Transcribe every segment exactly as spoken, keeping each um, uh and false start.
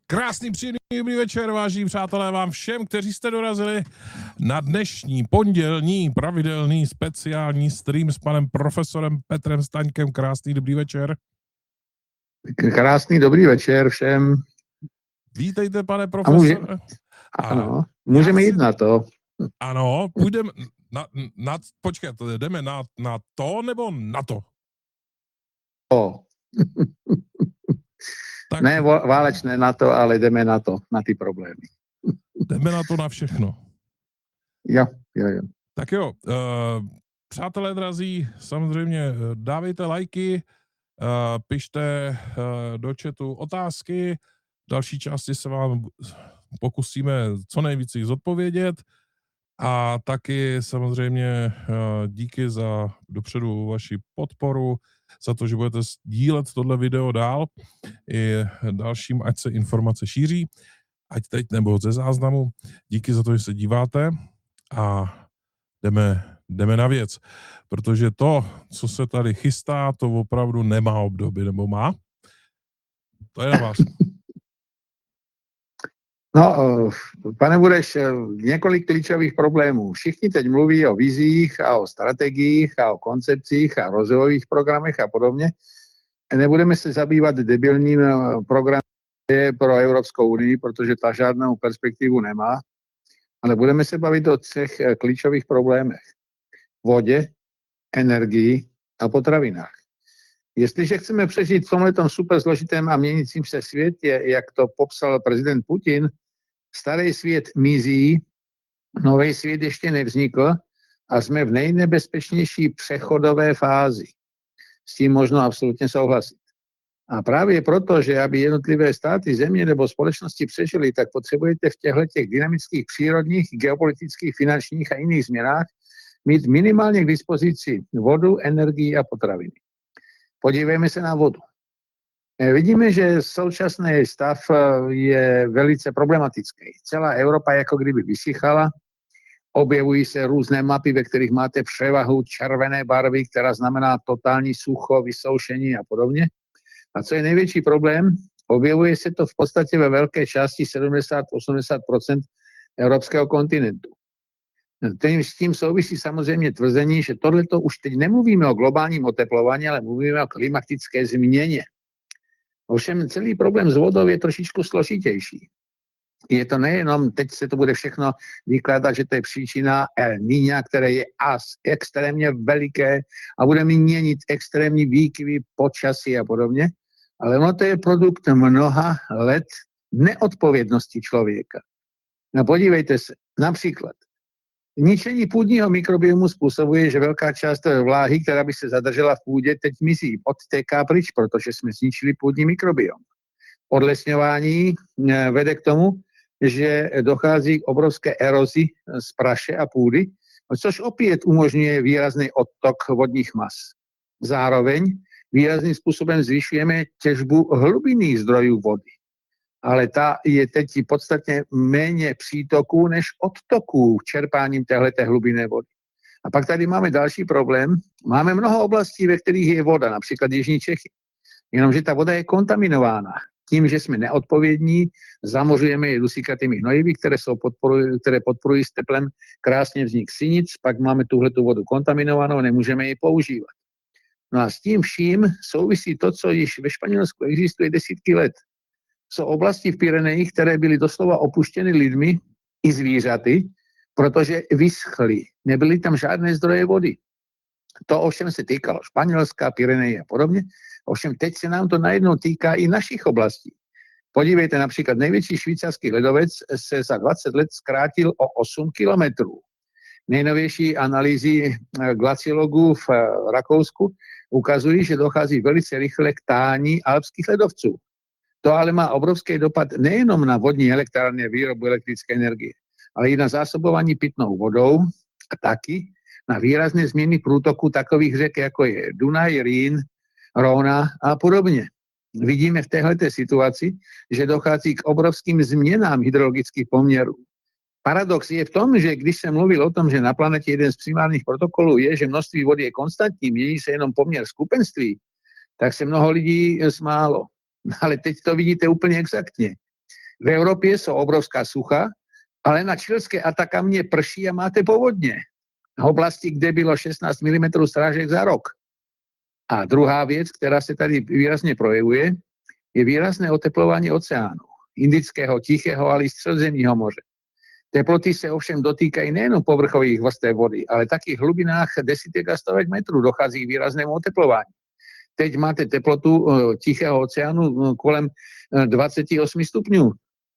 Krásný, příjemný dobrý večer, vážení přátelé, vám všem, kteří jste dorazili na dnešní pondělní pravidelný speciální stream s panem profesorem Petrem Staňkem. Krásný dobrý večer. Krásný dobrý večer všem. Vítejte, pane profesore. Může, ano, můžeme jít si, na to. Ano, půjdeme na, na, počkejte, jdeme na, na to nebo na to? To. Tak, ne válečné na to, ale jdeme na to, na ty problémy. Jdeme na to na všechno. Jo, jo, jo. Tak jo, uh, přátelé drazí, samozřejmě dávejte lajky, uh, pište uh, do chatu otázky, v další části se vám pokusíme co nejvíc jich zodpovědět a taky samozřejmě uh, díky za dopředu vaši podporu, za to, že budete sdílet tohle video dál i dalším, ať se informace šíří, ať teď nebo ze záznamu. Díky za to, že se díváte a jdeme, jdeme na věc. Protože to, co se tady chystá, to opravdu nemá obdoby, nebo má? To je na vás. No, pane Bureš, několik klíčových problémů. Všichni teď mluví o vizích a o strategiích a o koncepcích a rozvojových programech a podobně. Nebudeme se zabývat debilním programem pro Evropskou unii, protože ta žádnou perspektivu nemá, ale budeme se bavit o třech klíčových problémech. Vodě, energii a potravinách. Jestliže chceme přežít v tomhletom super složitém a měnícím se světě, jak to popsal prezident Putin, starý svět mizí, nový svět ještě nevznikl a jsme v nejnebezpečnější přechodové fázi. S tím možno absolutně souhlasit. A právě proto, že aby jednotlivé státy, země nebo společnosti přežily, tak potřebujete v těchto těch dynamických přírodních, geopolitických, finančních a jiných změnách mít minimálně k dispozici vodu, energii a potraviny. Podívejme se na vodu. Vidíme, že současný stav je velice problematický. Celá Evropa jako kdyby vysychala, objevují se různé mapy, ve kterých máte převahu červené barvy, která znamená totální sucho, vysoušení a podobně. A co je největší problém, objevuje se to v podstatě ve velké části sedmdesát až osmdesát procent evropského kontinentu. S tím souvisí samozřejmě tvrzení, že tohleto už teď nemluvíme o globálním oteplování, ale mluvíme o klimatické změně. Ovšem celý problém s vodou je trošičku složitější. Je to nejenom, teď se to bude všechno vykládat, že to je příčina El Niña, které je as extrémně veliké a bude měnit extrémní výkyvy počasí a podobně, ale ono to je produkt mnoha let neodpovědnosti člověka. No podívejte se, například ničení půdního mikrobiomu způsobuje, že velká část vláhy, která by se zadržela v půdě, teď mizí, odtéká pryč, protože jsme zničili půdní mikrobiom. Odlesňování vede k tomu, že dochází k obrovské erozi z praše a půdy, což opět umožňuje výrazný odtok vodních mas. Zároveň výrazným způsobem zvyšujeme těžbu hlubinných zdrojů vody. Ale ta je teď podstatně méně přítoků než odtoků čerpáním téhleté hlubinné vody. A pak tady máme další problém. Máme mnoho oblastí, ve kterých je voda, například Jižní Čechy. Jenomže ta voda je kontaminována. Tím, že jsme neodpovědní, zamořujeme je dusíkatými hnojivy, které, jsou podporují, které podporují s teplem krásně vznik sinic, pak máme tuhletu vodu kontaminovanou, nemůžeme ji používat. No a s tím vším souvisí to, co již ve Španělsku existuje desítky let. Jsou oblasti v Pyrenejích, které byly doslova opuštěny lidmi i zvířaty, protože vyschly. Nebyly tam žádné zdroje vody. To ovšem se týkalo Španělska, Pyrenejí a podobně. Ovšem teď se nám to najednou týká i našich oblastí. Podívejte, například největší švýcarský ledovec se za dvacet let zkrátil o osm kilometrů. Nejnovější analýzy glaciologů v Rakousku ukazují, že dochází velice rychle k tání alpských ledovců. To ale má obrovský dopad nejenom na vodní elektrárny a výrobu elektrické energie, ale i na zásobování pitnou vodou a taky na výrazné změny průtoku takových řek, jako je Dunaj, Rýn, Rona a podobně. Vidíme v téhleté situaci, že dochází k obrovským změnám hydrologických poměrů. Paradox je v tom, že když jsem mluvil o tom, že na planetě jeden z primárních protokolů je, že množství vody je konstantní, mění se jenom poměr skupenství, tak se mnoho lidí smálo. Ale teď to vidíte úplně exaktně. V Európe sú obrovská sucha, ale na čilské Atakamě prší a máte povodne. V oblasti, kde bylo šestnásť milimetrov srážek za rok. A druhá věc, která se tady výrazně projevuje, je výrazné oteplování oceánu. Indického, Tichého, ale i Středozemního moře. Teploty se ovšem dotýkají nejen povrchových vrstev vody, ale taky v hlubinách desítek a stovek metrů dochází k výraznému oteplování. Teď máte teplotu Tichého oceánu kolem dvacet osm stupňů.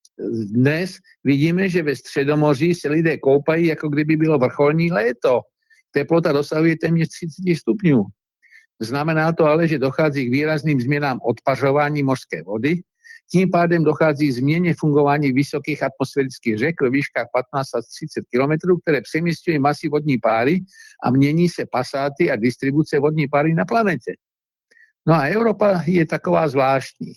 Dnes vidíme, že ve Středomoří se lidé koupají, jako kdyby bylo vrcholní léto. Teplota dosahuje téměř třicet stupňů. Znamená to ale, že dochází k výrazným změnám odpařování mořské vody, tím pádem dochází k změně fungování vysokých atmosférických řek ve výškách patnáct až třicet kilometrů, které přemísťují masy vodní páry a mění se pasáty a distribuce vodní páry na planetě. No a Evropa je taková zvláštní.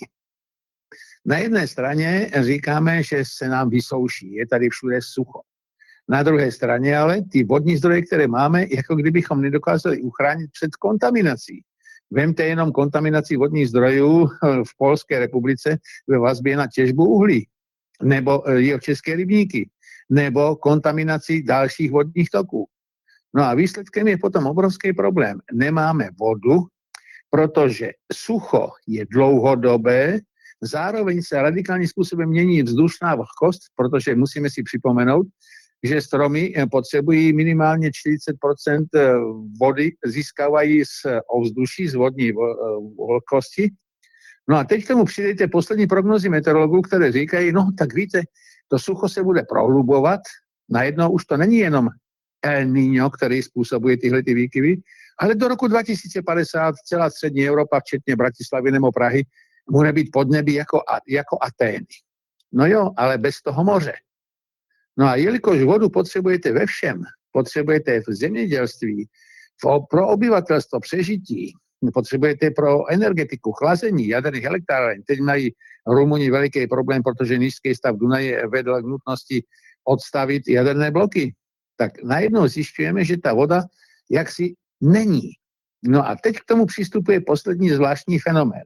Na jedné straně říkáme, že se nám vysouší, je tady všude sucho. Na druhé straně ale ty vodní zdroje, které máme, jako kdybychom nedokázali uchránit před kontaminací. Vemte jenom kontaminaci vodních zdrojů v Polské republice ve vazbě na těžbu uhlí, nebo jihočeské rybníky, nebo kontaminaci dalších vodních toků. No a výsledkem je potom obrovský problém. Nemáme vodu, protože sucho je dlouhodobé, zároveň se radikálním způsobem mění vzdušná vlhkost, protože musíme si připomenout, že stromy potřebují minimálně čtyřicet procent vody, získávají z ovzduší, z vodní vlhkosti. No a teď k tomu přidejte poslední prognozy meteorologů, které říkají, no tak víte, to sucho se bude prohlubovat, najednou už to není jenom El Niño, který způsobuje tyhle ty výkyvy, ale do roku dva tisíce padesát celá střední Evropa, včetně Bratislavy nebo Prahy, bude být podnebí jako, jako Atény. No jo, ale bez toho moře. No a jelikož vodu potřebujete ve všem, potřebujete v zemědělství, pro obyvatelstvo přežití, potřebujete pro energetiku, chlazení jaderných elektráren. Teď mají Rumuni veliký problém, protože nízký stav Dunaje vedl k nutnosti odstavit jaderné bloky. Tak najednou zjišťujeme, že ta voda jaksi není. No a teď k tomu přistupuje poslední zvláštní fenomén.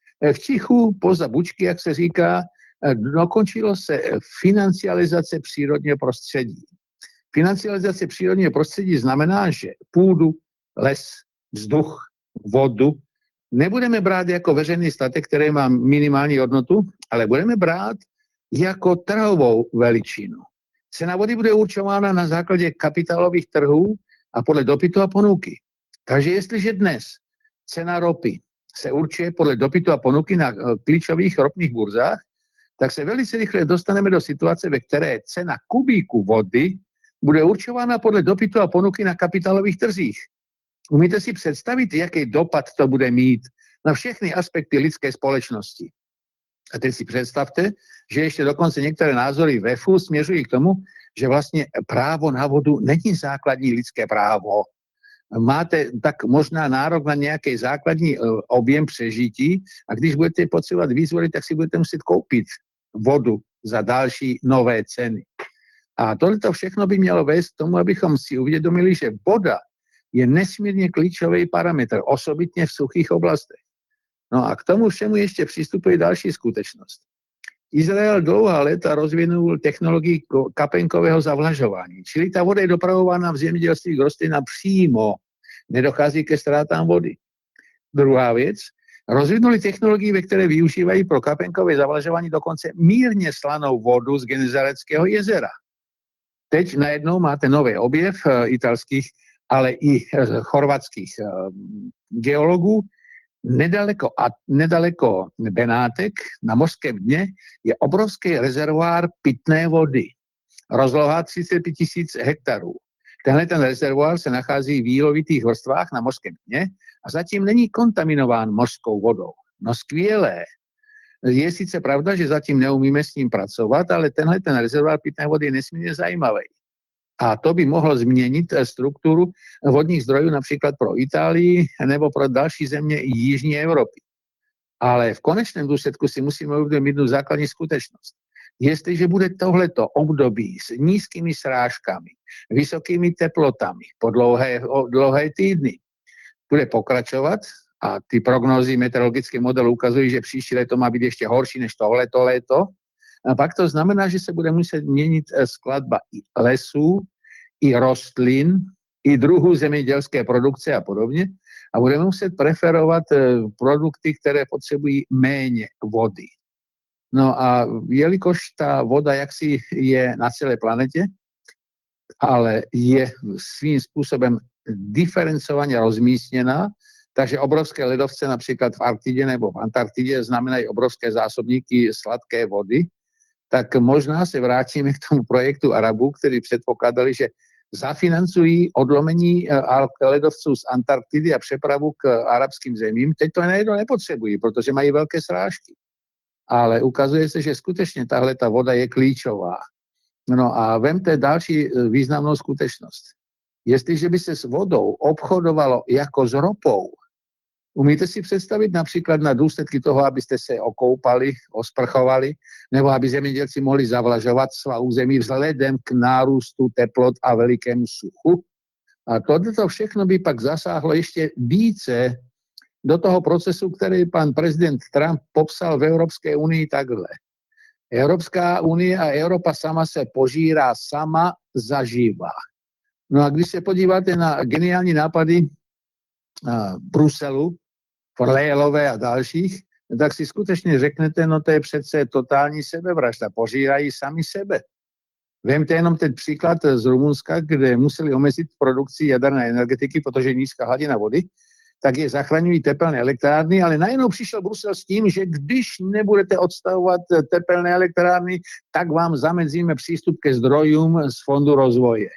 V tichu, poza bučky, jak se říká, dokončilo se financializace přírodního prostředí. Financializace přírodního prostředí znamená, že půdu, les, vzduch, vodu nebudeme brát jako veřejný statek, který má minimální hodnotu, ale budeme brát jako trhovou veličinu. Cena vody bude určována na základě kapitálových trhů a podle dopytu a ponuky. Takže jestliže dnes cena ropy se určuje podle dopytu a ponuky na klíčových ropných burzách, tak se velice rychle dostaneme do situace, ve které cena kubíku vody bude určována podle dopytu a ponuky na kapitálových trzích. Umíte si představit, jaký dopad to bude mít na všechny aspekty lidské společnosti? A teď si představte, že ještě dokonce některé názory ve fu směřují k tomu, že vlastně právo na vodu není základní lidské právo. Máte tak možná nárok na nějaký základní objem přežití a když budete potřebovat víc vody, tak si budete muset koupit vodu za další nové ceny. A tohle všechno by mělo vést k tomu, abychom si uvědomili, že voda je nesmírně klíčový parametr, osobitně v suchých oblastech. No a k tomu všemu ještě přistupuje další skutečnost. Izrael dlouhá léta rozvinul technologii kapenkového zavlažování, čili ta voda je dopravována v zemědělství k rostlinám přímo, nedochází ke ztrátám vody. Druhá věc, rozvinuli technologii, ve které využívají pro kapenkové zavlažování dokonce mírně slanou vodu z Genezareckého jezera. Teď najednou máte nový objev italských, ale i chorvatských geologů. Nedaleko, a, nedaleko Benátek na mořském dně je obrovský rezervoár pitné vody. Rozloha třicet pět tisíc hektarů. Tenhle ten rezervoár se nachází v jílovitých vrstvách na mořském dně a zatím není kontaminován mořskou vodou. No skvělé. Je sice pravda, že zatím neumíme s ním pracovat, ale tenhle ten rezervoár pitné vody je nesmírně zajímavý. A to by mohlo změnit strukturu vodních zdrojů například pro Itálii nebo pro další země jižní Evropy. Ale v konečném důsledku si musíme uvědomit jednu základní skutečnost. Jestliže bude tohleto období s nízkými srážkami, vysokými teplotami po dlouhé, dlouhé týdny bude pokračovat a ty prognózy meteorologické modelu ukazují, že příští léto má být ještě horší než tohleto léto, A pak to znamená, že se bude muset měnit skladba i lesů, i rostlin, i druhů zemědělské produkce a podobně. A budeme muset preferovat produkty, které potřebují méně vody. No a jelikož ta voda jaksi je na celé planetě, ale je svým způsobem diferencovaně rozmístěná, takže obrovské ledovce například v Arktidě nebo v Antarktidě znamenají obrovské zásobníky sladké vody, tak možná se vrátíme k tomu projektu Arabů, který předpokládali, že zafinancují odlomení ledovců z Antarktidy a přepravu k arabským zemím. Teď to najednou nepotřebují, protože mají velké srážky. Ale ukazuje se, že skutečně tahle ta voda je klíčová. No a vemte další významnou skutečnost. Jestliže by se s vodou obchodovalo jako s ropou, umíte si představit například na důsledky toho, abyste se okoupali, osprchovali, nebo aby zemědělci mohli zavlažovat svá území vzhledem k nárůstu teplot a velikému suchu? A toto všechno by pak zasáhlo ještě více do toho procesu, který pan prezident Trump popsal v Evropské unii takhle. Evropská unie a Evropa sama se požírá, sama zažívá. No a když se podíváte na geniální nápady Bruselu, Forlejlové a dalších, tak si skutečně řeknete, no to je přece totální sebevražda, požírají sami sebe. Vemte jenom ten příklad z Rumunska, kde museli omezit produkci jaderné energetiky, protože je nízká hladina vody, tak je zachraňují tepelné elektrárny, ale najednou přišel Brusel s tím, že když nebudete odstavovat tepelné elektrárny, tak vám zamedzíme přístup ke zdrojům z Fondu rozvoje.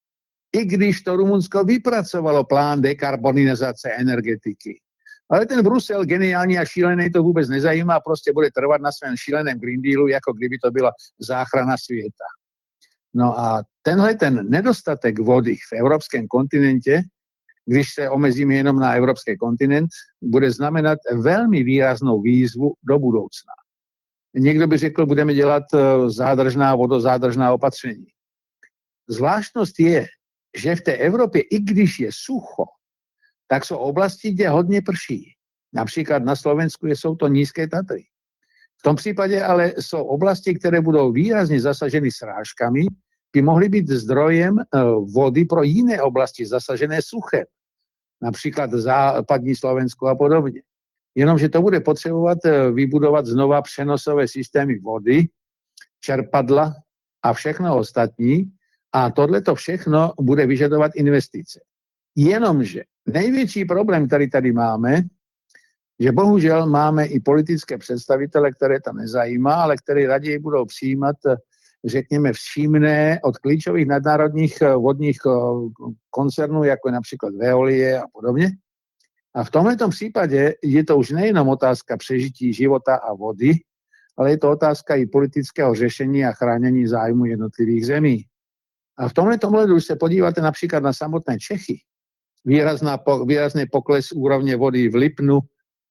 I když to Rumunsko vypracovalo plán dekarbonizace energetiky. Ale ten Brusel, geniální a šílený, to vůbec nezajímá, prostě bude trvat na svém šíleném Green Dealu, jako kdyby to byla záchrana světa. No a tenhle ten nedostatek vody v evropském kontinentě, když se omezíme jenom na evropský kontinent, bude znamenat velmi výraznou výzvu do budoucna. Někdo by řekl, budeme dělat zádržná, vodozádržná opatření. Zvláštnost je, že v té Evropě, i když je sucho, tak jsou oblasti, kde hodně prší. Například na Slovensku jsou to nízké Tatry. V tom případě ale jsou oblasti, které budou výrazně zasaženy srážkami, by mohly být zdrojem vody pro jiné oblasti zasažené suchem. Například západní Slovensko a podobně. Jenomže to bude potřebovat vybudovat znova přenosové systémy vody, čerpadla a všechno ostatní. A tohleto všechno bude vyžadovat investice. Jenomže největší problém, který tady máme, že bohužel máme i politické představitele, které tam nezajímá, ale které raději budou přijímat, řekněme, všímné od klíčových nadnárodních vodních koncernů, jako je například Veolie a podobně. A v tomto případě je to už nejenom otázka přežití života a vody, ale je to otázka i politického řešení a chránění zájmu jednotlivých zemí. A v tomhle tomhle, když se podíváte například na samotné Čechy, výrazná, výrazný pokles úrovně vody v Lipnu,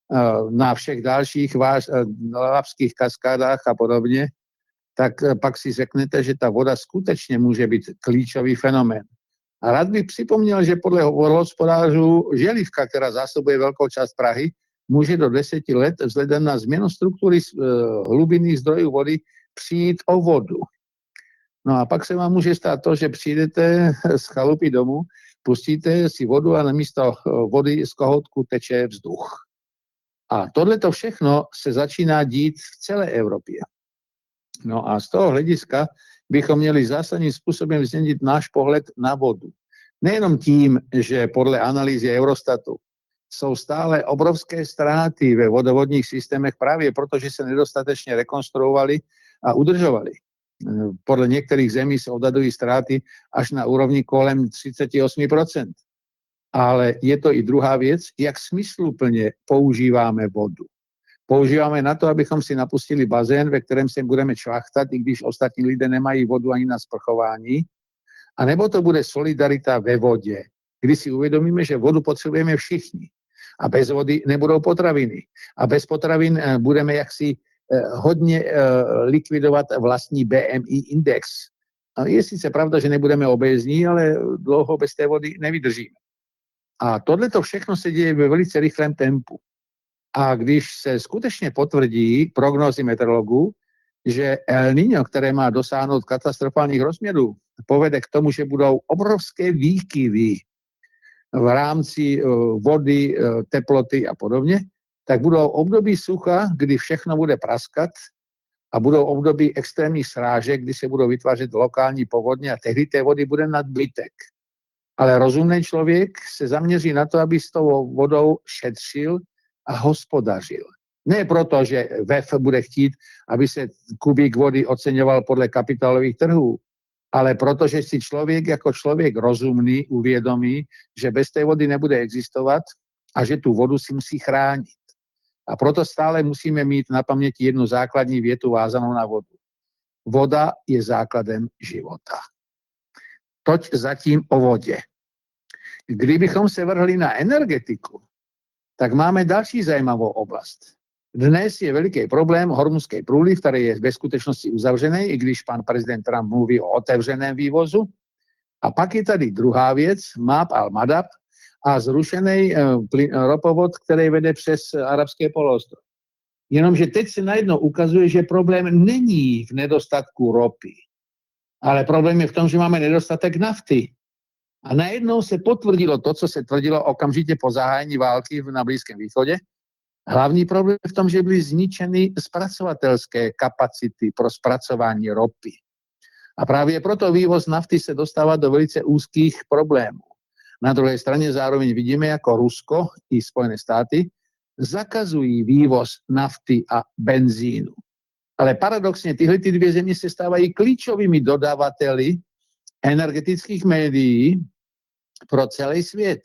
na všech dalších lapských kaskádách a podobně, tak pak si řeknete, že ta voda skutečně může být klíčový fenomén. A rád bych připomněl, že podle vodohospodářů želivka, která zásobuje velkou část Prahy, může do deseti let vzhledem na změnu struktury hlubinných zdrojů vody přijít o vodu. No a pak se vám může stát to, že přijdete z chalupy domů, pustíte si vodu a namísto vody z kohoutku teče vzduch. A tohleto všechno se začíná dít v celé Evropě. No a z toho hlediska bychom měli zásadním způsobem změnit náš pohled na vodu. Nejenom tím, že podle analýzy Eurostatu jsou stále obrovské ztráty ve vodovodních systémech právě proto, že se nedostatečně rekonstruovali a udržovali. Podle některých zemí se odhadují ztráty až na úrovni kolem třicet osm procent. Ale je to i druhá věc, jak smysluplně používáme vodu. Používáme na to, abychom si napustili bazén, ve kterém se budeme čvachtat, i když ostatní lidé nemají vodu ani na sprchování. A nebo to bude solidarita ve vodě, kdy si uvědomíme, že vodu potřebujeme všichni. A bez vody nebudou potraviny. A bez potravin budeme jaksi hodně likvidovat vlastní B M I index. A je sice pravda, že nebudeme obézní, ale dlouho bez té vody nevydržíme. A tohleto všechno se děje ve velice rychlém tempu. A když se skutečně potvrdí prognózy meteorologů, že El Niño, které má dosáhnout katastrofálních rozměrů, povede k tomu, že budou obrovské výkyvy v rámci vody, teploty a podobně, tak budou období sucha, kdy všechno bude praskat a budou období extrémních srážek, kdy se budou vytvářet lokální povodně a tehdy té vody bude nadbytek. Ale rozumný člověk se zaměří na to, aby s tou vodou šetřil a hospodařil. Ne proto, že V E F bude chtít, aby se kubík vody oceňoval podle kapitálových trhů, ale protože si člověk jako člověk rozumný uvědomí, že bez té vody nebude existovat a že tu vodu si musí chránit. A proto stále musíme mít na paměti jednu základní větu vázanou na vodu. Voda je základem života. Toť zatím o vodě. Kdybychom se vrhli na energetiku, tak máme další zajímavou oblast. Dnes je veliký problém Hormuzský průliv, který je ve skutečnosti uzavřený, i když pan prezident Trump mluví o otevřeném vývozu. A pak je tady druhá věc, Mab al-Madab a zrušený ropovod, který vede přes arabské poloostrov. Jenomže teď se najednou ukazuje, že problém není v nedostatku ropy, ale problém je v tom, že máme nedostatek nafty. A najednou se potvrdilo to, co se tvrdilo okamžitě po zahájení války na Blízkém východě. Hlavní problém je v tom, že byly zničeny zpracovatelské kapacity pro zpracování ropy. A právě proto vývoz nafty se dostává do velice úzkých problémů. Na druhé straně zároveň vidíme, jako Rusko i Spojené státy zakazují vývoz nafty a benzínu. Ale paradoxně tyhle ty dvě země se stávají klíčovými dodavateli energetických médií pro celý svět.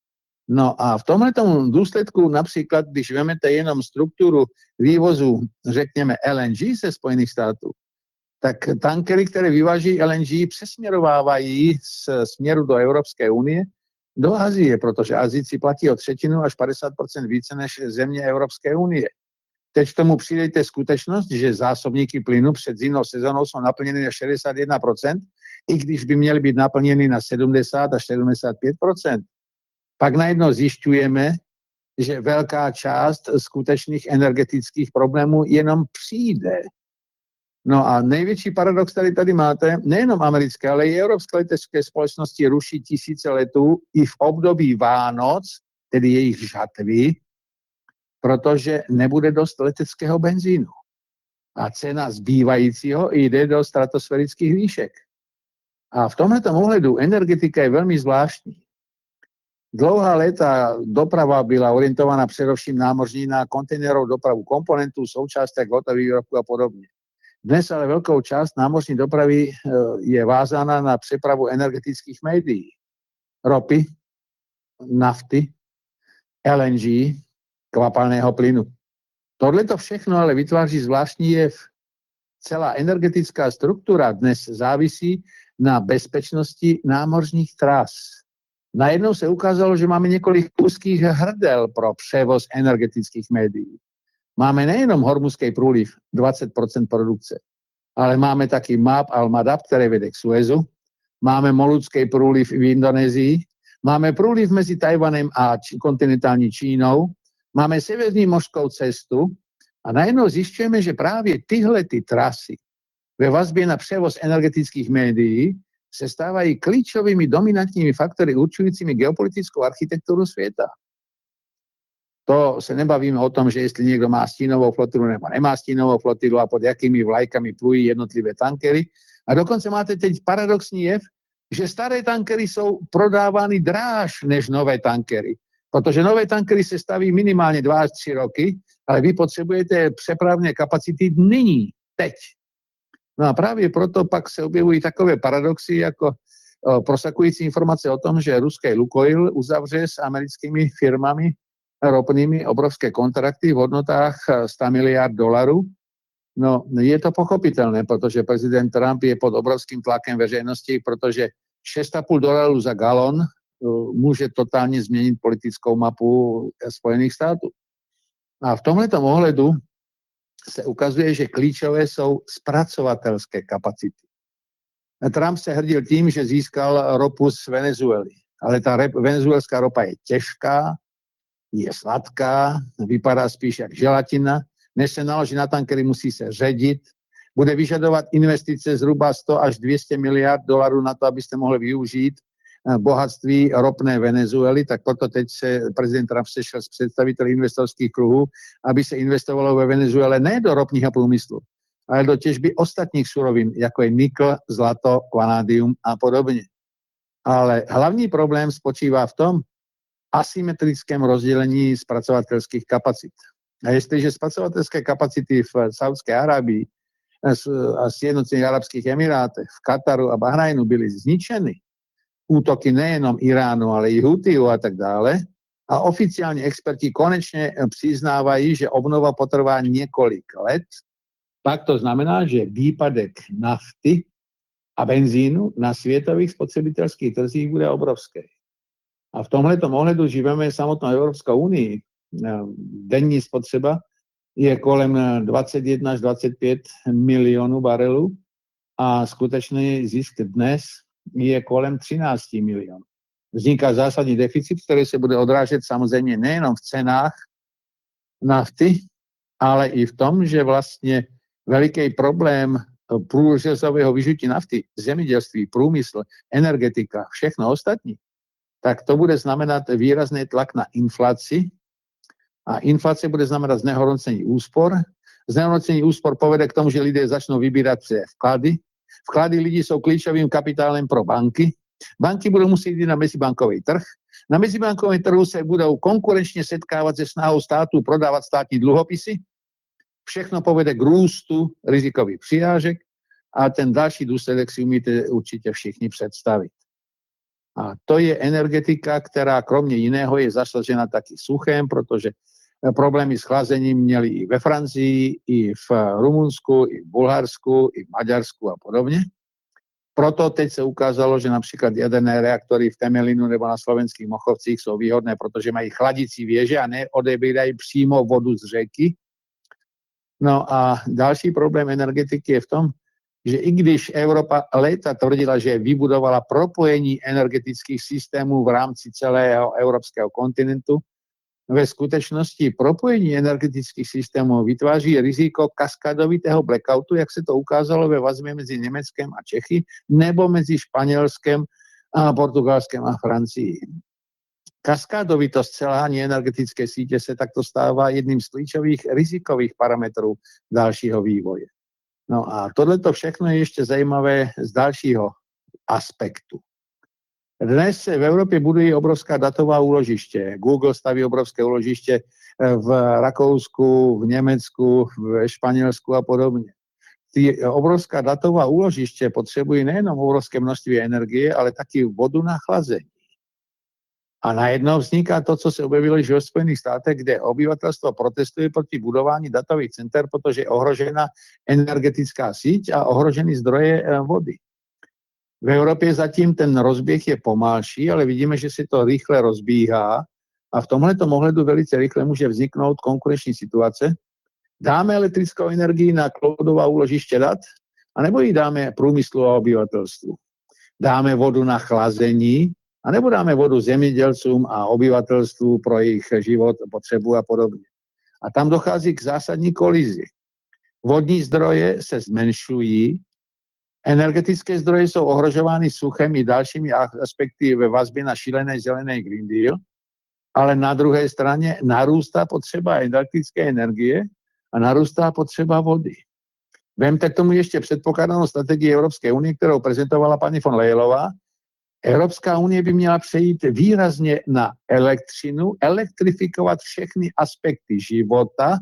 No a v tomhletom důsledku například, když vezmete jenom strukturu vývozu, řekněme L N G ze Spojených států, tak tankery, které vyváží L N G, přesměrovávají z směru do Evropské unie do Asie, protože Asijci platí o třetinu až padesát procent více než země Evropské unie. Teď k tomu přidejte skutečnost, že zásobníky plynu před zimnou sezónou jsou naplněny na šedesát jedna procent, i když by měly být naplněny na sedmdesát až sedmdesát pět procent. Pak najednou zjišťujeme, že velká část skutečných energetických problémů jenom přijde. No a největší paradox, který tady máte, nejenom americké, ale i evropské letecké společnosti ruší tisíce letů i v období Vánoc, tedy jejich žatvy, protože nebude dost leteckého benzínu. A cena zbývajícího jde do stratosférických výšek. A v tomto ohledu energetika je velmi zvláštní. Dlouhá léta doprava byla orientovaná především námořní na kontejnerovou dopravu komponentů, součástek, hotových výrobků a podobně. Dnes ale velkou část námořní dopravy je vázána na přepravu energetických médií. Ropy, nafty, L N G, kvapalného plynu. Tohle to všechno ale vytváří zvláštní jev. Celá energetická struktura dnes závisí na bezpečnosti námořních tras. Najednou se ukázalo, že máme několik úzkých hrdel pro převoz energetických médií. Máme nejenom Hormuzský průliv, dvacet procent produkce, ale máme taky Mab al-Madab, který vede k Suezu, máme Moludský průliv v Indonésii, máme průliv mezi Tajvanem a kontinentální Čínou, máme severní mořskou cestu a najednou zjišťujeme, že právě tyhle ty trasy ve vazbě na převoz energetických médií se stávají klíčovými dominantními faktory určujícími geopolitickou architekturu světa. To se nebavíme o tom, že jestli někdo má stínovou flotilu nebo nemá stínovou flotilu a pod jakými vlajkami plují jednotlivé tankery. A dokonce máte teď paradoxní jev, že staré tankery jsou prodávány dráž než nové tankery. Protože nové tankery se staví minimálně dva až tři roky, ale vy potřebujete přepravné kapacity nyní, teď. No a právě proto pak se objevují takové paradoxy, jako o, prosakující informace o tom, že ruský Lukoil uzavře s americkými firmami ropnými obrovské kontrakty v hodnotách sto miliard dolarů. No, je to pochopitelné, protože prezident Trump je pod obrovským tlakem veřejnosti, protože šest a půl dolarů za galon může totálně změnit politickou mapu Spojených států. A v tomhletom ohledu se ukazuje, že klíčové jsou zpracovatelské kapacity. Trump se hrdil tím, že získal ropu z Venezuely, ale ta venezuelská ropa je těžká, je sladká, vypadá spíš jak želatina, než se naloží na tankery, musí se ředit bude vyžadovat investice zhruba sto až dvě stě miliard dolarů na to, abyste mohli využít bohatství ropné Venezuely, tak proto teď se prezident Trump sešel s představiteli investorských kruhů, aby se investovalo ve Venezuele ne do ropných a průmyslu, ale do těžby ostatních surovin, jako je nikl, zlato, vanádium a podobně. Ale hlavní problém spočívá v tom asymetrickém rozdělení zpracovatelských kapacit. A jestliže zpracovatelské kapacity v Saudské Arábii a Sjednocených arabských emirátech, v Kataru a Bahrajnu byly zničeny, útoky nejenom Iránu, ale i Hutiů a tak dále, a oficiálně experti konečně přiznávají, že obnova potrvá několik let, pak to znamená, že výpadek nafty a benzínu na světových spotřebitelských trzích bude obrovský. A v tomhletom ohledu žijeme samotnou Evropskou unii. Denní spotřeba je kolem dvacet jedna až dvacet pět milionů barelů a skutečný zisk dnes je kolem třináct milionů. Vzniká zásadní deficit, který se bude odrážet samozřejmě nejenom v cenách nafty, ale i v tom, že vlastně veliký problém průřezového vyžití nafty, zemědělství, průmysl, energetika, všechno ostatní, tak to bude znamenat výrazný tlak na inflaci a inflace bude znamenat znehodnocení úspor. Znehodnocení úspor povede k tomu, že lidé začnou vybírat své vklady. Vklady lidí jsou klíčovým kapitálem pro banky. Banky budou muset jít na mezibankový trh. Na mezibankovém trhu se budou konkurenčně setkávat se snahou států prodávat státní dluhopisy. Všechno povede k růstu rizikových přirážek a ten další důsledek si umíte určitě všichni představit. A to je energetika, která kromě jiného je zasažena taky suchem, protože problémy s chlazením měli i ve Francii, i v Rumunsku, i v Bulharsku, i v Maďarsku a podobně. Proto teď se ukázalo, že například jaderné reaktory v Temelínu nebo na slovenských Mochovcích jsou výhodné, protože mají chladicí věže a neodebírají přímo vodu z řeky. No a další problém energetiky je v tom, že i když Evropa léta tvrdila, že vybudovala propojení energetických systémů v rámci celého evropského kontinentu, ve skutečnosti propojení energetických systémů vytváří riziko kaskadovitého blackoutu, jak se to ukázalo ve vazbě mezi Německem a Čechy, nebo mezi Španělskem a Portugalskem a Francií. Kaskádovitost selhání energetické sítě se takto stává jedním z klíčových rizikových parametrů dalšího vývoje. No a tohleto všechno je ještě zajímavé z dalšího aspektu. Dnes se v Evropě budují obrovská datová úložiště. Google staví obrovské úložiště v Rakousku, v Německu, v Španělsku a podobně. Ty obrovská datová úložiště potřebují nejenom obrovské množství energie, ale taky vodu na chlazení. A najednou vzniká to, co se objevilo již ve Spojených státech, kde obyvatelstvo protestuje proti budování datových center, protože je ohrožena energetická síť a ohrožený zdroje vody. V Evropě zatím ten rozběh je pomalší, ale vidíme, že se to rychle rozbíhá a v tomhletom ohledu velice rychle může vzniknout konkurenční situace. Dáme elektrickou energii na cloudová úložiště dat, anebo ji dáme průmyslu a obyvatelstvu. Dáme vodu na chlazení, anebo dáme vodu zemědělcům a obyvatelstvu pro jejich život, potřebu a podobně. A tam dochází k zásadní kolizi. Vodní zdroje se zmenšují, energetické zdroje jsou ohrožovány suchem i dalšími aspekty ve vazbě na šílené zelené Green Deal, ale na druhé straně narůstá potřeba elektrické energie a narůstá potřeba vody. Vemte k tomu ještě předpokládanou strategii Evropské unie, kterou prezentovala paní von Leyenová. Evropská unie by měla přejít výrazně na elektřinu, elektrifikovat všechny aspekty života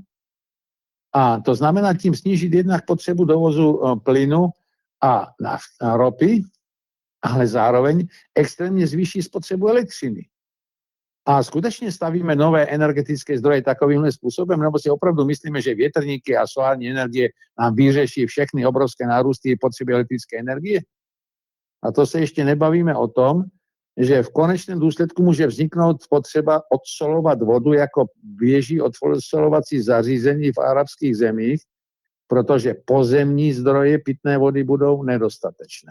a to znamená tím snížit jednak potřebu dovozu plynu a ropy, ale zároveň extrémně zvýší spotřebu elektřiny. A skutečně stavíme nové energetické zdroje takovýmhle způsobem, nebo si opravdu myslíme, že větrníky a solární energie nám vyřeší všechny obrovské nárůsty potřeby elektrické energie? A to se ještě nebavíme o tom, že v konečném důsledku může vzniknout potřeba odsolovat vodu jako běží odsolovací zařízení v arabských zemích, protože pozemní zdroje pitné vody budou nedostatečné.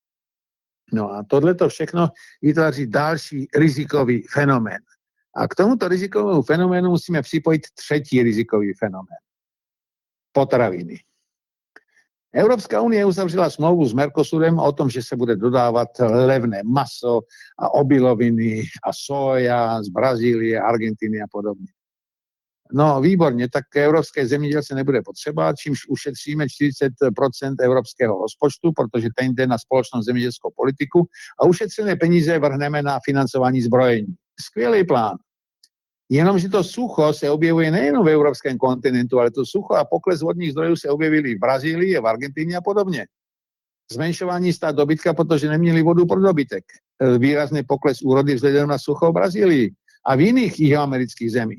No a tohleto všechno vytváří další rizikový fenomén. A k tomuto rizikovému fenoménu musíme připojit třetí rizikový fenomén. Potraviny. Európska únie uzavřela smlouvu s Mercosurem o tom, že se bude dodávat levné maso a obiloviny a soja z Brazílie, Argentiny a podobně. No výborně, tak evropské zemědělce nebude potřeba, čímž ušetříme čtyřicet procent evropského rozpočtu, protože ten jde na společnou zemědělskou politiku a ušetřené peníze vrhneme na financování zbrojení. Skvělý plán. Jenomže to sucho se objevuje nejen v evropském kontinentu, ale to sucho a pokles vodních zdrojů se objevily v Brazílii, v Argentině a podobně. Zmenšování stád dobytka, protože neměli vodu pro dobytek. Výrazný pokles úrody vzhledem na sucho v Brazílii a v jiných jihoamerických zemích.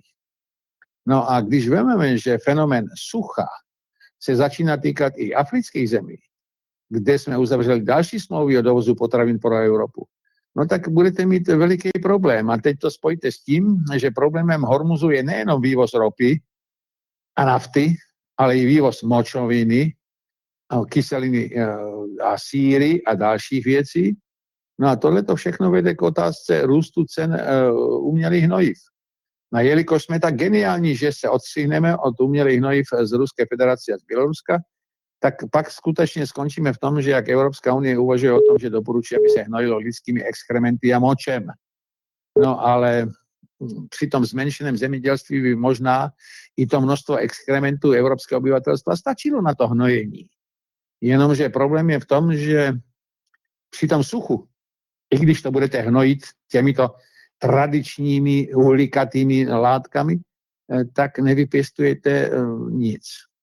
No a když vezmeme, že fenomén sucha se začíná týkat i afrických zemí, kde jsme uzavřeli další smlouvy o dovozu potravin pro Evropu, no tak budete mít veliký problém. A teď to spojte s tím, že problémem Hormuzu je nejenom vývoz ropy a nafty, ale i vývoz močoviny, kyseliny a síry a dalších věcí. No a tohle to všechno vede k otázce růstu cen umělých hnojiv. No a jelikož jsme tak geniální, že se odstřihneme od umělých hnojiv z Ruské federace a z Běloruska, tak pak skutečně skončíme v tom, že jak Evropská unie uvažuje o tom, že doporučí, aby se hnojilo lidskými exkrementy a močem. No ale při tom zmenšeném zemědělství by možná i to množstvo exkrementů evropského obyvatelstva stačilo na to hnojení. Jenomže problém je v tom, že při tom suchu, i když to budete hnojit těmito tradičními uhlíkatými látkami, tak nevypěstujete nic.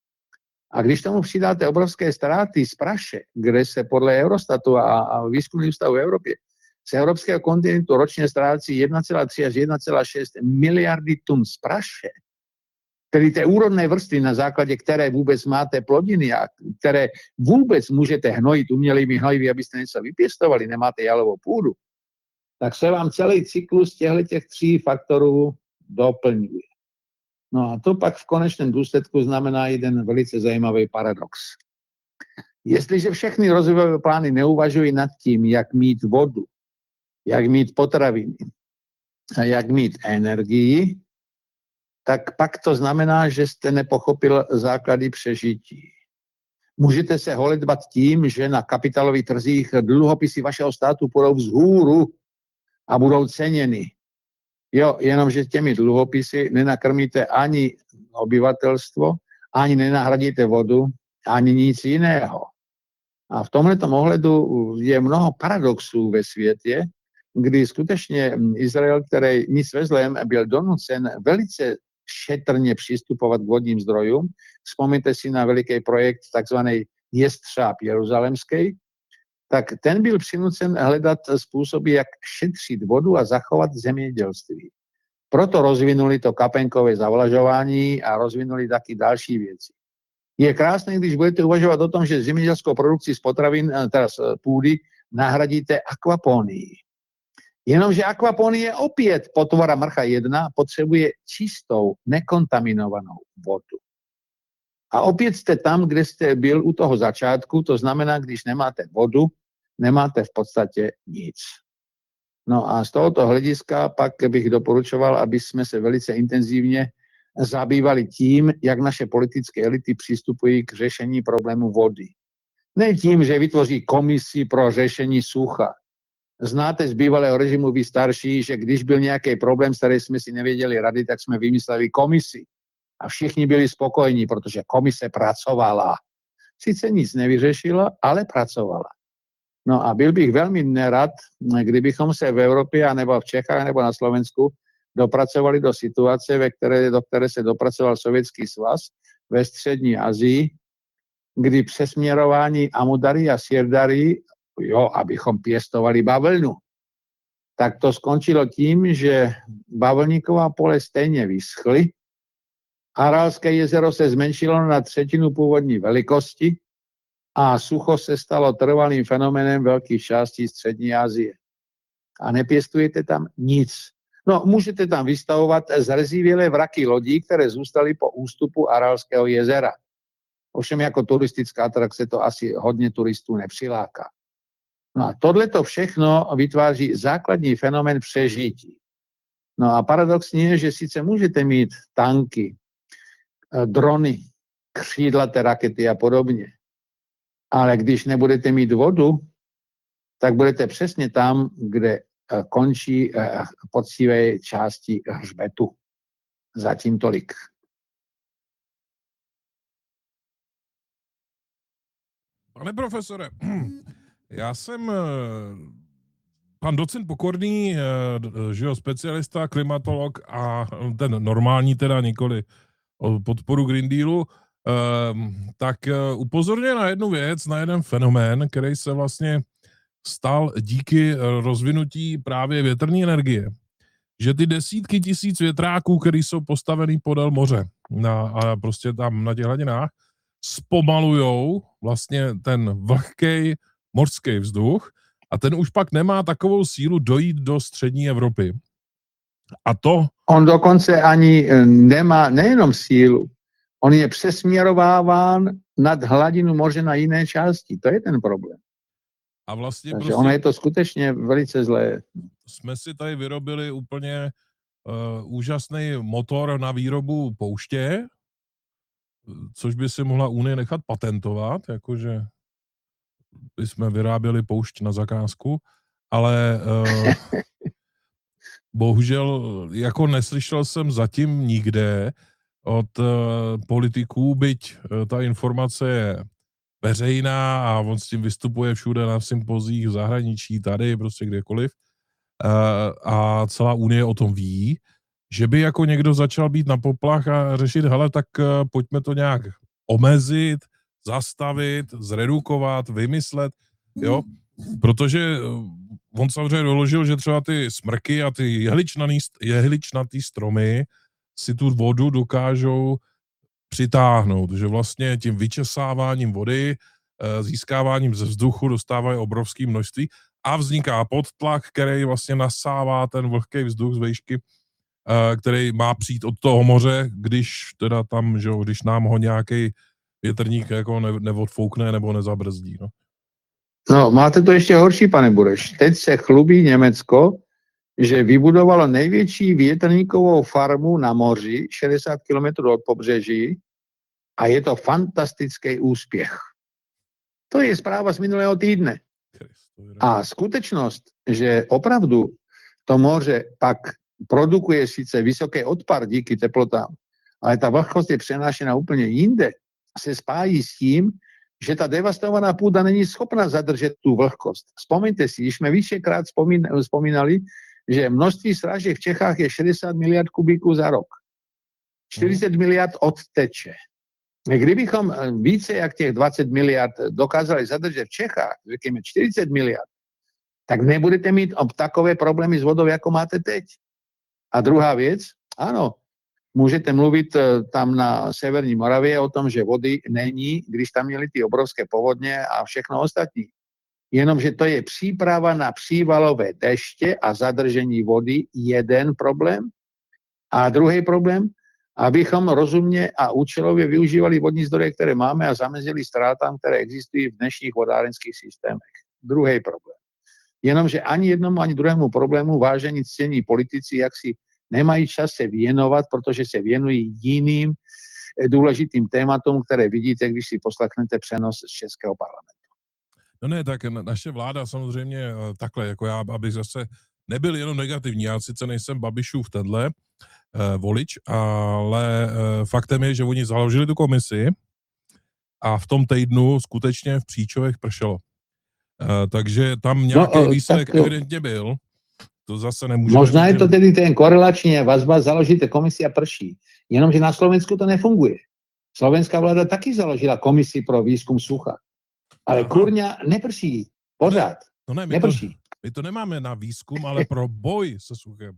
A když tomu přidáte obrovské ztráty z praše, kde se podle Eurostatu a, a výzkumných ústavů v Evropě z evropského kontinentu ročně ztrácí jedna celá tři až jedna celá šest miliardy tun z praše, tedy té úrodné vrstvy, na základě které vůbec máte plodiny a které vůbec můžete hnojit umělými hnojivy, abyste něco vypěstovali, nemáte jalovou půdu, tak se vám celý cyklus těchto tří faktorů doplňuje. No a to pak v konečném důsledku znamená jeden velice zajímavý paradox. Jestliže všechny rozvojové plány neuvažují nad tím, jak mít vodu, jak mít potraviny a jak mít energii, tak pak to znamená, že jste nepochopil základy přežití. Můžete se holedbat tím, že na kapitálových trzích dluhopisy vašeho státu půjdou vzhůru a budou ceněny. Jo, jenomže těmi dluhopisy nenakrmíte ani obyvatelstvo, ani nenahradíte vodu, ani nic jiného. A v tomhletom ohledu je mnoho paradoxů ve světě, kdy skutečně Izrael, který nic ve zlém, byl donucen velice šetrně přistupovat k vodním zdrojům. Vzpomeňte si na veliký projekt takzvaný Jestřáb jeruzalemský, tak ten byl přinucen hledat způsoby, jak šetřit vodu a zachovat zemědělství. Proto rozvinuli to kapenkové zavlažování a rozvinuli taky další věci. Je krásné, když budete uvažovat o tom, že zemědělskou produkci z potravin, teda z půdy, nahradíte akvaponii. Jenomže akvaponie opět potvora mrcha jedna potřebuje čistou, nekontaminovanou vodu. A opět jste tam, kde jste byl u toho začátku, to znamená, když nemáte vodu, nemáte v podstatě nic. No a z tohoto hlediska pak bych doporučoval, aby jsme se velice intenzivně zabývali tím, jak naše politické elity přistupují k řešení problému vody. Ne tím, že vytvoří komisi pro řešení sucha. Znáte z bývalého režimu vy starší, že když byl nějaký problém, s kterým jsme si nevěděli rady, tak jsme vymysleli komisi. A všichni byli spokojení, protože komise pracovala. Sice nic nevyřešila, ale pracovala. No a byl bych velmi nerad, kdybychom se v Evropě, nebo v Čechách, nebo na Slovensku dopracovali do situace, ve které, do které se dopracoval Sovětský svaz ve střední Asii, kdy přesměrování Amudary a Sirdary, jo, abychom pěstovali bavlnu, tak to skončilo tím, že bavlníková pole stejně vyschly, Aralské jezero se zmenšilo na třetinu původní velikosti a sucho se stalo trvalým fenoménem velkých částí střední Asie. A nepěstujete tam nic. No, můžete tam vystavovat zrezivělé vraky lodí, které zůstaly po ústupu Aralského jezera. Ovšem jako turistická atrakce to asi hodně turistů nepřiláká. No a tohleto všechno vytváří základní fenomén přežití. No a paradoxní je, že sice můžete mít tanky, drony, křídlaté rakety a podobně, Ale když nebudete mít vodu, tak budete přesně tam, kde končí poctivé části hřbetu. Zatím tolik. Pane profesore, já jsem pan docent Pokorný, že jo, specialista, klimatolog a ten normální teda, nikoli o podporu Green Dealu, tak upozorňuje na jednu věc, na jeden fenomén, který se vlastně stal díky rozvinutí právě větrné energie. Že ty desítky tisíc větráků, které jsou postavený podél moře na, a prostě tam na těch hladinách, zpomalujou vlastně ten vlhkej mořský vzduch a ten už pak nemá takovou sílu dojít do střední Evropy. A to... On dokonce ani nemá nejenom sílu, on je přesměrováván nad hladinu moře na jiné části. To je ten problém. A vlastně Takže prostě ono je to skutečně velice zlé. Jsme si tady vyrobili úplně uh, úžasný motor na výrobu pouště, což by si mohla Unie nechat patentovat, jakože by jsme vyráběli poušť na zakázku, ale uh, bohužel jako neslyšel jsem zatím nikde od uh, politiků, byť uh, ta informace je veřejná a on s tím vystupuje všude na sympozích v zahraničí, tady, prostě kdekoliv, uh, a celá Unie o tom ví, že by jako někdo začal být na poplach a řešit, hele, tak uh, pojďme to nějak omezit, zastavit, zredukovat, vymyslet, jo, protože on samozřejmě doložil, že třeba ty smrky a ty jehličnatý, jehličnatý stromy si tu vodu dokážou přitáhnout, že vlastně tím vyčesáváním vody, získáváním ze vzduchu dostávají obrovské množství a vzniká podtlak, který vlastně nasává ten vlhký vzduch z výšky, který má přijít od toho moře, když teda tam, že když nám ho nějaký větrník jako ne, neodfoukne nebo nezabrzdí. No. no, máte to ještě horší, pane Bureš. Teď se chlubí Německo, že vybudovalo největší větrníkovou farmu na moři, šedesát kilometrů od pobřeží, a je to fantastický úspěch. To je zpráva z minulého týdne. A skutečnost, že opravdu to moře pak produkuje sice vysoký odpar díky teplotám, ale ta vlhkost je přenášena úplně jinde, se spájí s tím, že ta devastovaná půda není schopna zadržet tu vlhkost. Vzpomeňte si, když jsme vícekrát vzpomínali, že množství srážek v Čechách je šedesát miliard kubíků za rok. čtyřicet miliard odteče. Kdybychom více jak těch dvacet miliard dokázali zadržet v Čechách, řekněme čtyřicet miliard, tak nebudete mít takové problémy s vodou, jako máte teď. A druhá věc, ano, můžete mluvit tam na severní Moravě o tom, že vody není, když tam měli ty obrovské povodně a všechno ostatní. Jenomže to je příprava na přívalové deště a zadržení vody, jeden problém. A druhý problém, abychom rozumně a účelově využívali vodní zdroje, které máme a zamezili ztrátám, které existují v dnešních vodárenských systémech. Druhý problém. Jenomže ani jednomu, ani druhému problému vážení ctění politici, jak si nemají čas se věnovat, protože se věnují jiným důležitým tématům, které vidíte, když si poslechnete přenos z Českého parlamentu. No ne, tak naše vláda samozřejmě takhle, jako já, abych zase nebyl jenom negativní, já sice nejsem Babišův tenhle eh, volič, ale eh, faktem je, že oni založili tu komisi a v tom týdnu skutečně v Příčovech pršelo. Eh, takže tam nějaký no, výsledek tak, evidentně byl. To zase nemůže... Možná je to tedy ten korelační vazba, založíte komisi a prší. Jenomže na Slovensku to nefunguje. Slovenská vláda taky založila komisi pro výzkum sucha. Ale Aha. kurňa neprší. Pořád. No ne, my neprší. To, my to nemáme na výzkum, ale pro boj se suchem.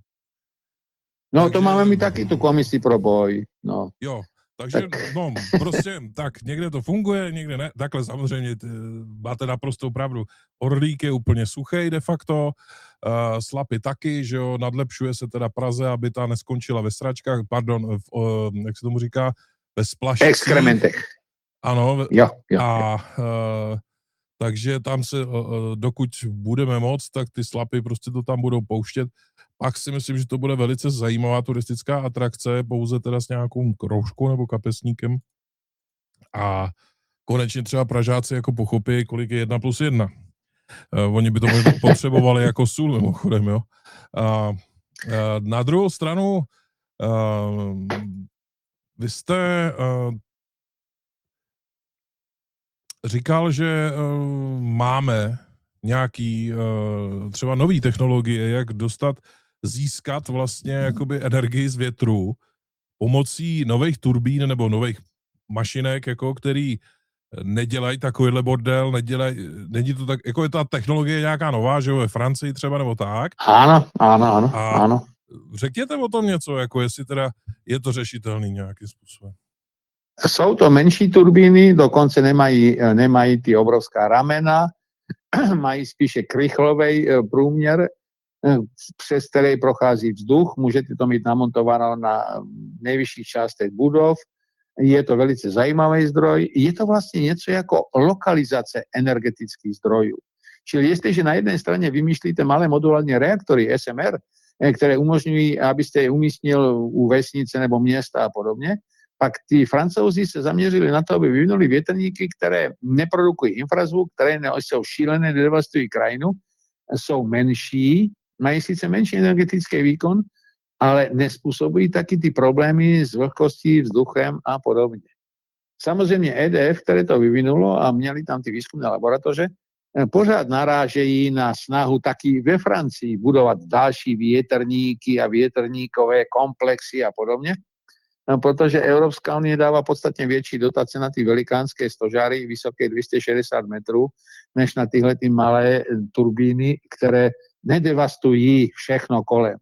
No takže, to máme my taky tu komisi pro boj. No. Jo, takže tak. no prostě tak někde to funguje, někde ne. Takhle samozřejmě t, máte naprostou pravdu. Orlík je úplně suchý de facto, uh, Slapy taky, že jo, nadlepšuje se teda Praze, aby ta neskončila ve sračkách, pardon, v, uh, jak se tomu říká, ve splašcích. Exkrementech. Ano, jo, jo, a uh, takže tam se, uh, dokud budeme moc, tak ty Slapy prostě to tam budou pouštět. Pak si myslím, že to bude velice zajímavá turistická atrakce, pouze teda s nějakou kroužkou nebo kapesníkem. A konečně třeba Pražáci jako pochopí, kolik je jedna plus jedna. Uh, oni by to možná potřebovali jako sůl mimochodem, jo. Uh, uh, na druhou stranu, uh, vy jste uh, říkal, že uh, máme nějaký uh, třeba nový technologie, jak dostat, získat vlastně jakoby energii z větru pomocí nových turbín nebo nových mašinek, jako který nedělají takovýhle bordel, nedělají, není to tak, jako je ta technologie nějaká nová, že jo, ve Francii třeba nebo tak. Ano, ano, ano, A ano. řekněte o tom něco, jako jestli teda je to řešitelný nějakým způsobem. Jsou to menší turbíny, dokonce nemají, nemají ty obrovská ramena, mají spíše krychlový průměr, přes který prochází vzduch, můžete to mít namontováno na nejvyšších částech budov, je to velice zajímavý zdroj, je to vlastně něco jako lokalizace energetických zdrojů. Čili jestliže na jedné straně vymýšlíte malé modulární reaktory S M R, které umožňují, abyste je umístil u vesnice nebo města a podobně, pak ty Francouzi se zaměřili na to, aby vyvinuli větrníky, které neprodukují infrazvuk, které jsou šílené, devastují krajinu, jsou menší, mají sice menší energetický výkon, ale nespůsobují taky ty problémy s vlhkostí, vzduchem a podobně. Samozřejmě E D F, které to vyvinulo a měli tam ty výzkumné laboratoře, pořád narážejí na snahu taky ve Francii budovat další větrníky a větrníkové komplexy a podobně, protože Evropská unie dává podstatně větší dotace na ty velikánské stožáry vysoké dvě stě šedesát metrů, než na tyhle ty malé turbíny, které nedevastují všechno kolem.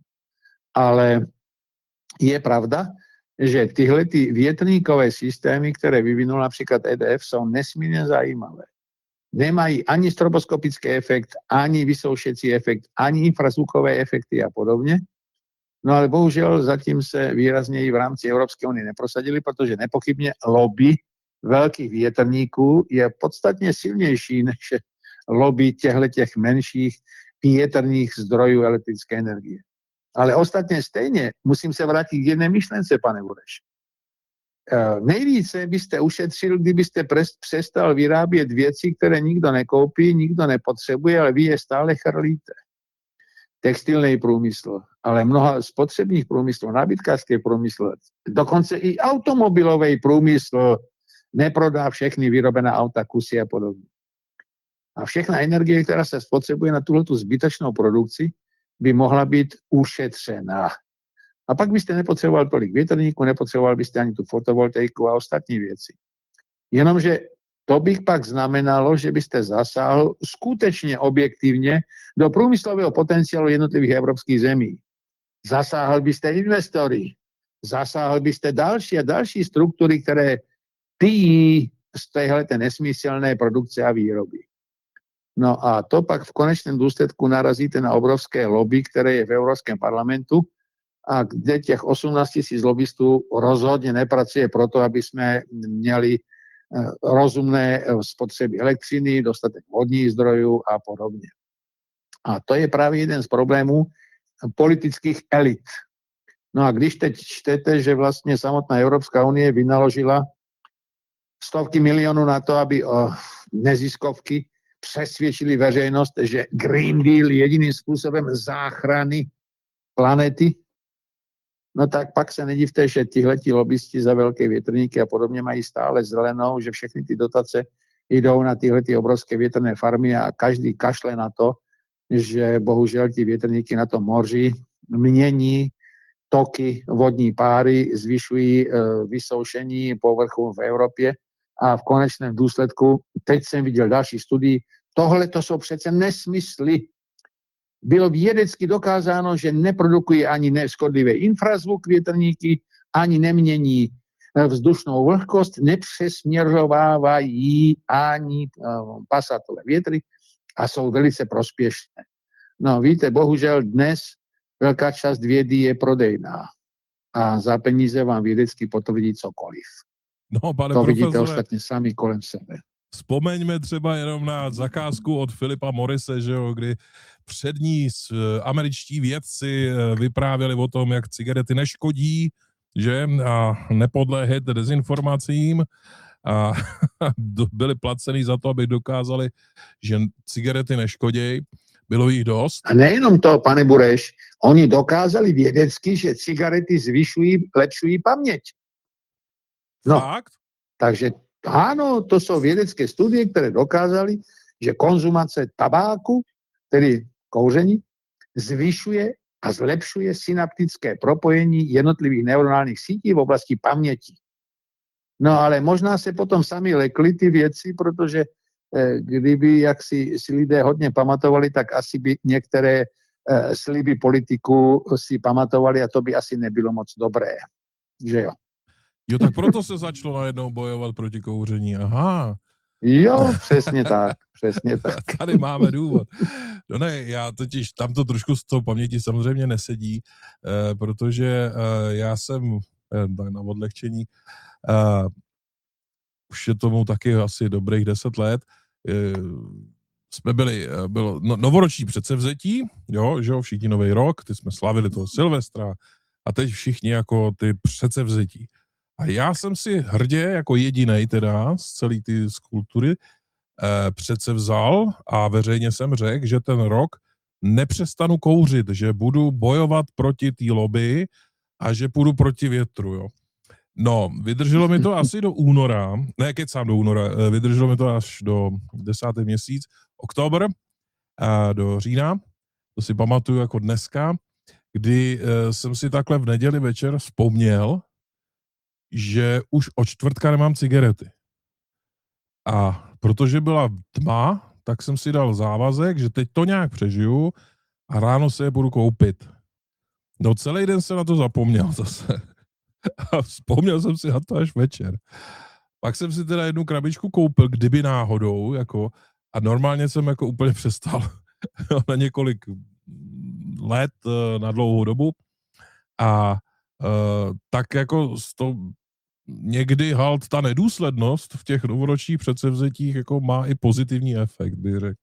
Ale je pravda, že tyhle ty větrníkové systémy, které vyvinul například E D F, jsou nesmírně zajímavé. Nemají ani stroboskopický efekt, ani vysoušecí efekt, ani infrazvukové efekty a podobně. No ale bohužel zatím se výrazněji v rámci Evropské unie neprosadili, protože nepochybně lobby velkých větrníků je podstatně silnější než lobby těchto menších větrných zdrojů elektrické energie. Ale ostatně stejně musím se vrátit k jedné myšlence, pane Bureš. Nejvíce byste ušetřil, kdybyste přestal vyrábět věci, které nikdo nekoupí, nikdo nepotřebuje, ale vy je stále chrlíte. Textilný průmysl, ale mnoha spotřebních průmyslů, nábytkářský průmysl, dokonce i automobilový průmysl neprodá všechny vyrobené auta, kusy a podobně. A všechna energie, která se spotřebuje na tuhletu zbytečnou produkci, by mohla být ušetřená. A pak byste nepotřeboval tolik větrníků, nepotřeboval byste ani tu fotovoltaiku a ostatní věci. Jenomže to bych pak znamenalo, že byste zasáhl skutečně objektivně do průmyslového potenciálu jednotlivých evropských zemí. Zasáhl byste investory, zasáhl byste další a další struktury, které pijí z téhleté nesmyslné produkce a výroby. No a to pak v konečném důsledku narazíte na obrovské lobby, které je v Evropském parlamentu a kde těch osmnáct tisíc lobbystů rozhodně nepracuje proto, aby jsme měli rozumné spotřeby elektřiny, dostatek vodních zdrojů a podobně. A to je právě jeden z problémů politických elit. No a když teď čtete, že vlastně samotná Evropská unie vynaložila stovky milionů na to, aby neziskovky přesvědčili veřejnost, že Green Deal je jediným způsobem záchrany planety, no tak pak se nedivte, že tihleti lobbysti za velké větrníky a podobně mají stále zelenou, že všechny ty dotace jdou na tyhlety obrovské větrné farmy a každý kašle na to, že bohužel ty větrníky na tom moři mění toky vodní páry, zvyšují vysoušení povrchu v Evropě a v konečném důsledku, teď jsem viděl další studii, tohle to jsou přece nesmysly. Bylo vědecky dokázáno, že neprodukují ani neškodlivé infrazvuk větrníky, ani nemění vzdušnou vlhkost, nepřesměrovávají ani pasatové větry a jsou velice prospěšné. No víte, bohužel dnes velká část vědy je prodejná a za peníze vám vědecky potvrdí cokoliv. No, pane to profesore, vidíte ostatně sami kolem sebe. Vzpomeňme třeba jenom na zakázku od Philipa Morrise, že jo, kdy přední američtí vědci vyprávěli o tom, jak cigarety neškodí, že a nepodléhat dezinformacím. a byli placený za to, aby dokázali, že cigarety neškodějí. Bylo jich dost. A nejenom to, pane Bureš, oni dokázali vědecky, že cigarety zvyšují, lepšují paměť. No, Fakt? takže áno, to jsou vědecké studie, které dokázaly, že konzumace tabáku, tedy kouření, zvyšuje a zlepšuje synaptické propojení jednotlivých neuronálních sítí v oblasti paměti. No ale možná se potom sami lekli ty věci, protože eh, kdyby jak si, si lidé hodně pamatovali, tak asi by některé eh, sliby politiků si pamatovali a to by asi nebylo moc dobré. Že jo? Jo, tak proto se začalo najednou bojovat proti kouření. Aha. Jo, přesně tak, přesně tak. Tady máme důvod. No ne, já totiž tam to trošku z toho paměti samozřejmě nesedí, eh, protože eh, já jsem eh, na odlehčení eh, už je tomu taky asi dobrých deset let, eh, jsme byli, eh, bylo no, novoroční předsevzetí, jo, že jo, všichni nový rok, ty jsme slavili toho Silvestra a teď všichni jako ty předsevzetí. A já jsem si hrdě jako jedinej teda z celé ty kultury eh, přece vzal a veřejně jsem řekl, že ten rok nepřestanu kouřit, že budu bojovat proti té lobby a že půjdu proti větru, jo. No, vydrželo mi to asi do února, ne, kecám do února, vydrželo mi to až do desátý měsíc, oktober, a do října, to si pamatuju jako dneska, kdy eh, jsem si takhle v neděli večer vzpomněl, že už od čtvrtka nemám cigarety. A protože byla tma, tak jsem si dal závazek, že teď to nějak přežiju a ráno se je budu koupit. No celý den se na to zapomněl zase. A vzpomněl jsem si na to až večer. Pak jsem si teda jednu krabičku koupil, kdyby náhodou, jako, a normálně jsem jako úplně přestal na několik let, na dlouhou dobu. A uh, tak jako to někdy halt ta nedůslednost v těch novoročních předsevzetích jako má i pozitivní efekt, bych řekl.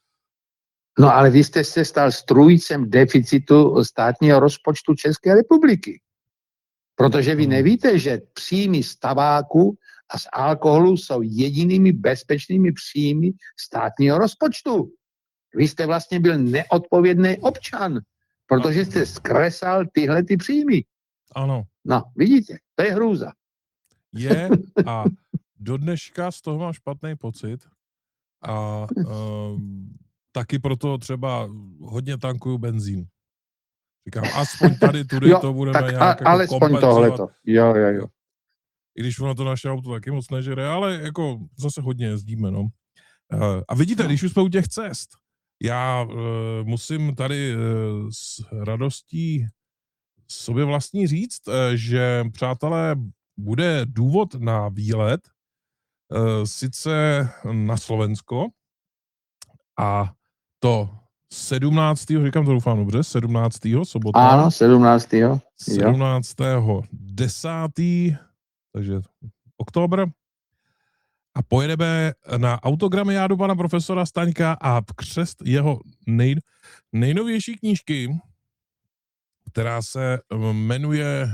No ale vy jste se stal strůjcem deficitu státního rozpočtu České republiky. Protože vy nevíte, že příjmy z tabáku a z alkoholu jsou jedinými bezpečnými příjmy státního rozpočtu. Vy jste vlastně byl neodpovědný občan, protože jste zkresal tyhle ty příjmy. Ano. No, vidíte, to je hrůza. Je a do dneška z toho mám špatný pocit a um, taky proto třeba hodně tankuju benzín. Říkám, aspoň tady tudy jo, to budeme tak nějak a, jako alespoň kompenzovat. tohleto. Jo, jo, jo. I když ono to naše auto taky moc nežere, ale jako zase hodně jezdíme, no. Uh, a vidíte, když už jsme u těch cest, já uh, musím tady uh, s radostí sobě vlastní říct, uh, že, přátelé, bude důvod na výlet, uh, sice na Slovensko, a to sedmnáctého říkám to doufám dobře, sedmnáctého sobota. Ano, sedmnáctého sedmnáctého desátého takže oktober. A pojedeme na autogramiádu pana profesora Staňka a křest jeho nej, nejnovější knížky, která se jmenuje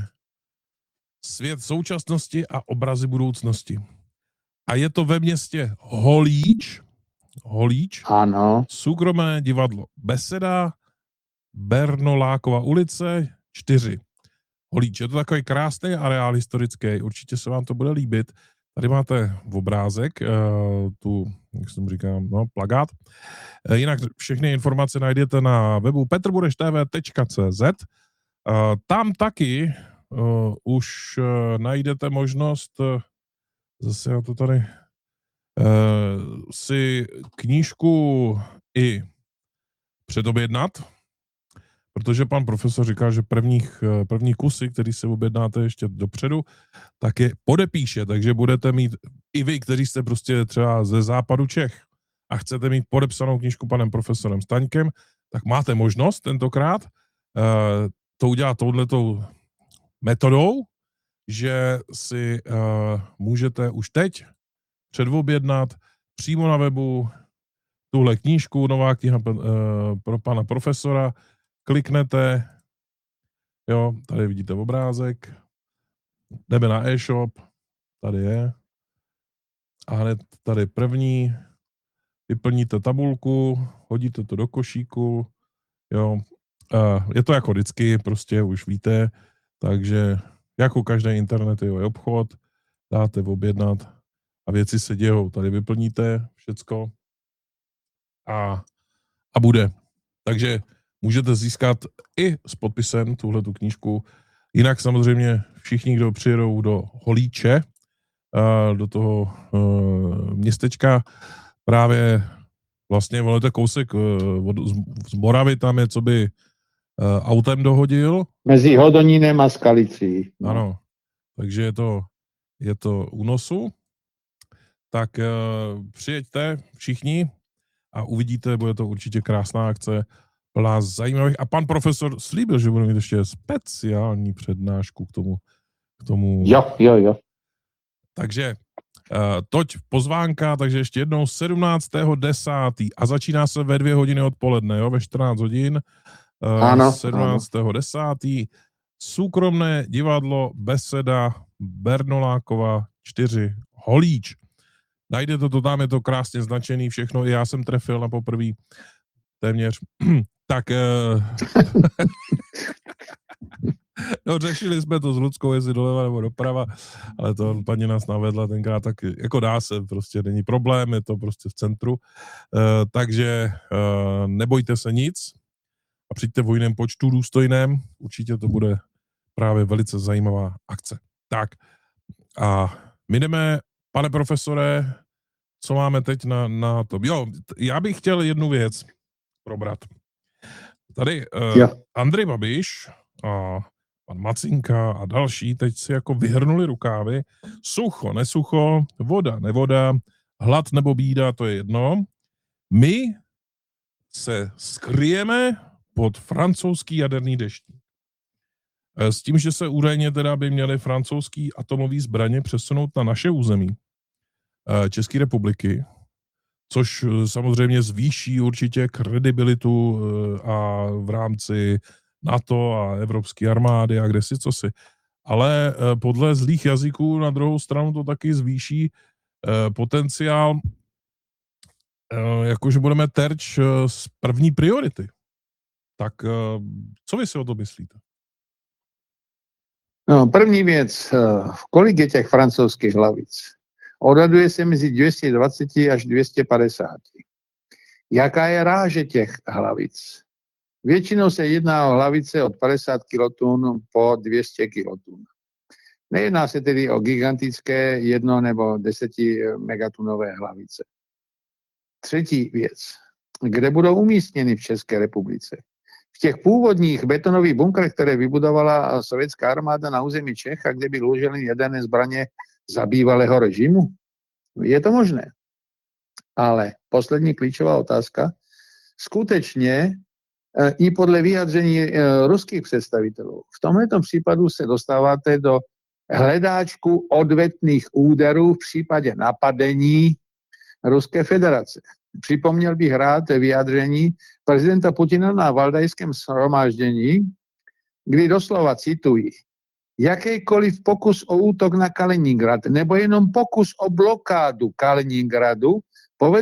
Svět současnosti a obrazy budoucnosti. A je to ve městě Holíč, Holíč, ano. Soukromé divadlo Beseda, Bernolákova ulice čtyři. Holíč, je to takový krásný areál historický, určitě se vám to bude líbit. Tady máte obrázek, tu, jak jsem říkám, no, plagát. Jinak všechny informace najdete na webu petrbureštv tečka cé zet. Tam taky uh, už uh, najdete možnost, uh, zase já to tady, uh, si knížku i předobjednat, protože pan profesor říká, že prvních, první kusy, který se objednáte ještě dopředu, tak je podepíše, takže budete mít i vy, kteří jste prostě třeba ze západu Čech a chcete mít podepsanou knížku panem profesorem Staňkem, tak máte možnost tentokrát uh, to udělat touhletou metodou, že si uh, můžete už teď předobjednat přímo na webu tuhle knížku, nová kniha uh, pro pana profesora, kliknete, jo, tady vidíte obrázek, jdeme na e-shop, tady je, a hned tady první, vyplníte tabulku, hodíte to do košíku, jo. Je to jako vždycky, prostě už víte, takže jako každý internetový obchod, dáte objednat a věci se dějou. Tady vyplníte všecko a, a bude. Takže můžete získat i s podpisem tuhletu knížku. Jinak samozřejmě všichni, kdo přijedou do Holíče, do toho městečka, právě vlastně volete kousek z Moravy, tam je, co by autem dohodil. Mezi Hodonínem a Skalicí. No. Ano, takže je to, je to únosu. Tak uh, přijeďte všichni a uvidíte, bude to určitě krásná akce, plná zajímavých. A pan profesor slíbil, že bude mít ještě speciální přednášku k tomu. K tomu. Jo, jo, jo. Takže uh, toť pozvánka, takže ještě jednou sedmnáctého desátého a začíná se ve dvě hodiny odpoledne, jo, ve čtrnáct hodin. Uh, ano, sedmnáctého desátého Súkromné divadlo Beseda Bernolákova čtyři Holíč. Najdete to tam, je to krásně značený všechno, i já jsem trefil na poprvý téměř. Tak uh, no, řešili jsme to s Ludskou, jestli doleva nebo doprava, ale to paní nás navedla tenkrát, tak jako dá se, prostě není problém, je to prostě v centru. Uh, takže uh, nebojte se nic a přijďte v jiném počtu důstojném, určitě to bude právě velice zajímavá akce. Tak a my jdeme, pane profesore, co máme teď na, na to? Jo, já bych chtěl jednu věc probrat. Tady uh, Andrej Babiš a pan Macinka a další teď si jako vyhrnuli rukávy. Sucho, nesucho, voda, nevoda, hlad nebo bída, to je jedno. My se skryjeme pod francouzský jaderný deštník. S tím, že se údajně teda by měly francouzský atomový zbraně přesunout na naše území České republiky, což samozřejmě zvýší určitě kredibilitu a v rámci NATO a evropské armády a kdesi cosi. Ale podle zlých jazyků na druhou stranu to taky zvýší potenciál, jakože budeme terč z první priority. Tak co vy si o to myslíte? No, první věc, kolik je těch francouzských hlavic? Odhaduje se mezi dvě stě dvacet až dvě stě padesát. Jaká je ráže těch hlavic? Většinou se jedná o hlavice od padesát kilotun po dvě stě kilotun. Nejedná se tedy o gigantické jedno nebo deseti megatunové hlavice. Třetí věc. Kde budou umístěny v České republice? V těch původních betonových bunkrech, které vybudovala sovětská armáda na území Čech, a kde by uloženy jaderné zbraně za bývalého režimu? Je to možné. Ale poslední klíčová otázka. Skutečně i podle vyjádření ruských představitelů, v tomto případu se dostáváte do hledáčku odvetných úderů v případě napadení Ruské federace. Připomněl bych rád vyjádření prezidenta Putina na Valdajském shromáždění, kdy doslova cituji: jakýkoliv pokus o útok na Kaliningrad nebo jenom pokus o blokádu Kaliningradu